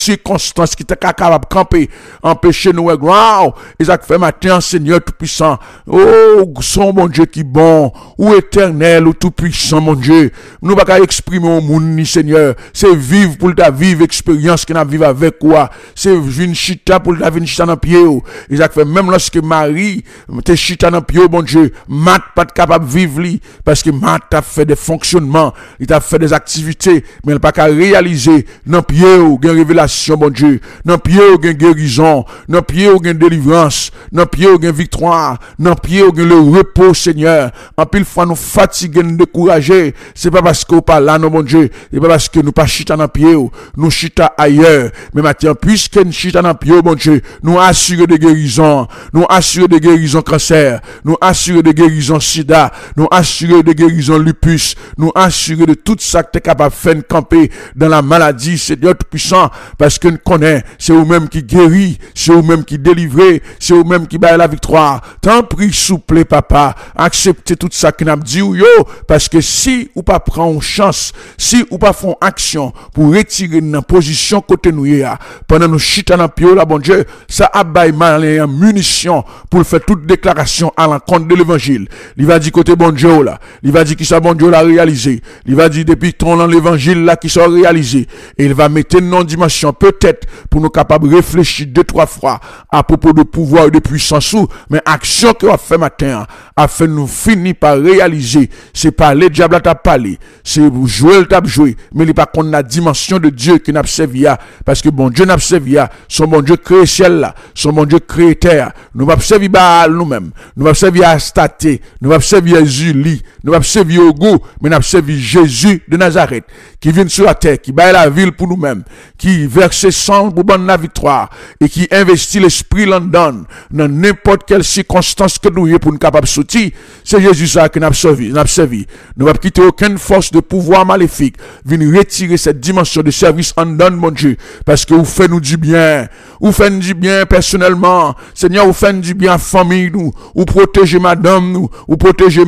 circonstances qui t'es capable de camper, empêcher nous, wow, et ça fait matin, Seigneur tout-puissant, oh, son mon Dieu qui bon, ou éternel, ou tout-puissant, mon Dieu, nous pas qu'à exprimer au monde, ni Seigneur, c'est vivre pour ta vivre expérience qu'on a vivre avec quoi, c'est une chita pour ta vivre chita dans pied, et ça fait même lorsque Marie, te chita dans pied, mon Dieu, mat pas capable de vivre li, parce que mat a fait des fonctionnements, il t'a fait des activités, mais il pas qu'à réaliser, dans pied, ou une révélation, bon Dieu, dans pied ou gain guérison, dans pied ou gain délivrance, dans pied ou gain victoire, dans pied ou gain le repos, Seigneur. En pile fois nous fatigués, nous découragés, c'est pas parce qu'on pas là, non, mon Dieu, c'est pas parce que nous pas chita dans pied ou, nous chita ailleurs, mais maintenant, puisque nous chita dans pied, bon Dieu, nous assurer de guérison, nous assurer de guérison cancer, nous assurer de guérison sida, nous assurer de guérison lupus, nous assurer de tout ça que tu es capable de faire camper dans la maladie, Seigneur tout puissant, parce que nous connaissons, c'est vous-même qui guérit, c'est vous-même qui délivre, c'est vous-même qui baille la victoire. Tant prie, souple, papa, acceptez tout ça que nous avons dit, yo, parce que si ou pas prendre chance, si ou pas font action pour retirer notre position côté nous, pendant nous chita dans pied, là, bon Dieu, ça a baille mal en munition pour faire toute déclaration à l'encontre de l'évangile. Il va dire côté bon Dieu, là, il va dire qui ça bon Dieu l'a réalisé, il va dire depuis ton dans l'évangile là qui sont réalisé, et il va mettre une dimension peut-être pour nous capables de réfléchir 2-3 fois à propos de pouvoir et de puissance, mais action que on fait matin a fait nous finir par réaliser, c'est pas le diable t'a parlé, c'est jouer t'a joué, mais il pas qu'on la dimension de Dieu qui n'a servi parce que bon Dieu n'a servi son bon Dieu créé ciel là, son bon Dieu créé terre, nous va servir Baal nous-mêmes, nous va servir Astaté, nous va servir Zuli, nous va servir au goût, mais nous va servir Jésus de Nazareth qui vient sur la terre, qui baille la ville pour nous-mêmes, qui verse sang pour bonne la victoire et qui investit l'esprit London dans n'importe quelle circonstance que nous y pour nous capable sortir, c'est Jésus ça que nous avons servi. Nous n'avons quitté aucune force de pouvoir maléfique venir retirer cette dimension de service en donne, mon Dieu, parce que vous faites nous du bien, vous faites du bien personnellement, Seigneur, vous faites du bien à famille nous, vous protégez madame nous, vous protégez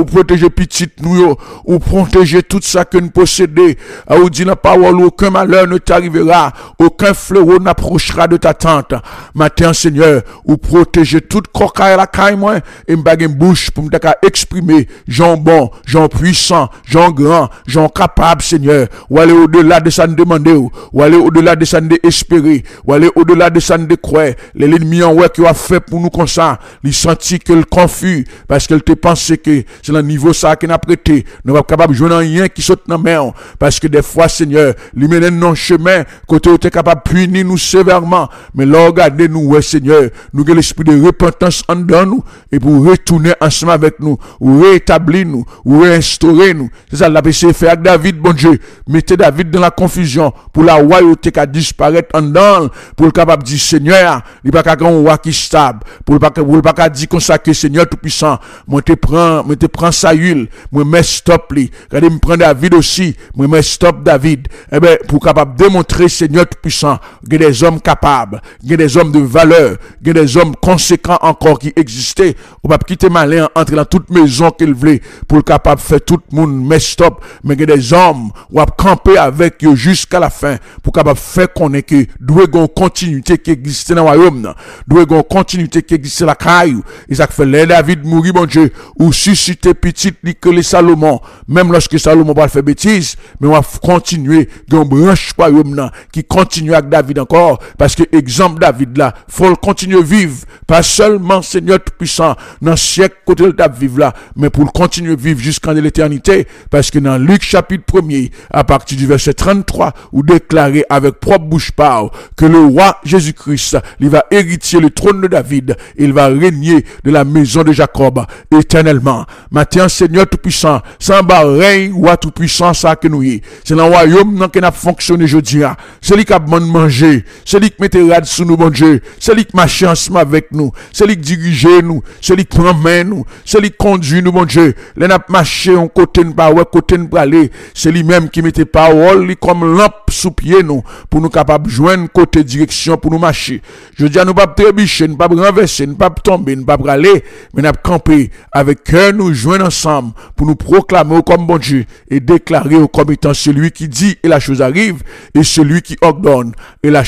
petite nous, vous protégez tout ça que nous possédons, vous dit la parole, aucun malheur ne t'arrivera, aucun fléau n'approchera de ta tente. Matin, Seigneur, ou protéger toute cocaille la caille, moi, et m'bagger bouche pour m'daka exprimer, Jean bon, Jean puissant, Jean grand, Jean capable, Seigneur, ou aller au-delà de ça nous demander, ou aller au-delà de ça nous espérer, ou aller au-delà de ça nous croire. L'ennemi en ouais qui a fait pour nous comme ça, il sentit que le confus, parce qu'elle te pensait que c'est le niveau ça qu'il a prêté, nous pas capable de jouer rien qui saute dans la main, parce que des fois, Seigneur, lui mène non chemin, côté où tu es capable de punir nous sévèrement, mais là, regardez-nous, ouais, Seigneur, nous avons l'esprit de repentance en dedans nous, et pour retourner ensemble avec nous, ou rétablir nous, ou réinstaurer nous. C'est ça, la PC fait avec David, bon Dieu, mettez David dans la confusion, pour la royauté qui a disparaître en dedans, pour le capable de dire, Seigneur, il n'y a pas qu'un roi qui stable, pour le pas dire comme ça que Seigneur tout-puissant, moi te prends Saül, moi mets stop li, regardez, me prend David aussi, moi mets stop David, eh ben, pour capable démontrer, Seigneur tout-puissant, il y a des hommes capables, il y a des hommes de valeur, il y a des hommes conséquents encore qui existaient, on va quitter malin, entrer dans toute maison qu'il voulait, pour le capable de faire tout le monde, mais stop, mais il y a des hommes, on va camper avec eux jusqu'à la fin, pour capable faire qu'on est que, doit y avoir une continuité qui existe dans le royaume, doit y avoir une continuité qui existe dans la caille, et ça fait les David mourir, mon Dieu, ou susciter petit, que les Salomon, même lorsque Salomon va faire bêtise, mais on va continuer, dans branche royaume, qui continue avec David encore, parce que exemple David là, faut le continuer vivre, pas seulement Seigneur tout-puissant, dans le siècle côté de vivre là, mais pour le continuer vivre jusqu'en l'éternité, parce que dans Luc chapitre 1er, à partir du verset 33, où déclaré avec propre bouche parle, que le roi Jésus-Christ, il va hériter le trône de David, il va régner de la maison de Jacob, éternellement. Maintenant, Seigneur tout-puissant, sans règne, roi tout-puissant, ça que nous y, c'est dans le royaume qui n'a fonctionné aujourd'hui, c'est lui qui a manger, c'est lui qui mette rad sous nous, bon Dieu, c'est lui qui marche ensemble avec nous, c'est lui qui dirige nous, c'est lui qui prend main nous, c'est lui qui conduit nous, bon Dieu, les n'a marché en côté de pas, côté de aller, c'est lui-même qui mette parole, comme lampe sous pied nous pour nous capable joindre côté direction pour nous marcher. Je dis à nous pas trébucher, nous pas renverser, nous pas tomber, nous pas aller, mais nous camper avec cœur nous joindre ensemble pour nous proclamer comme bon Dieu et déclarer comme étant celui qui dit et la chose arrive et celui qui ordonne et la